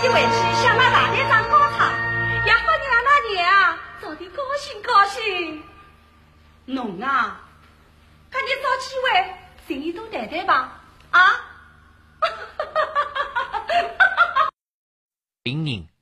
回去向那大队长告状，也好让那娘啊早点高兴高兴。侬啊，看你找机会心里多谈谈吧，啊！ 林人